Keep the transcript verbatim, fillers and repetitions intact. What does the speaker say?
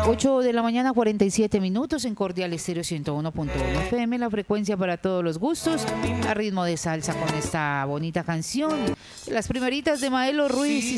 ocho de la mañana, cuarenta y siete minutos en Cordial Estéreo ciento uno punto uno F M, la frecuencia para todos los gustos, a ritmo de salsa con esta bonita canción. Las primeritas de Maelo Ruiz y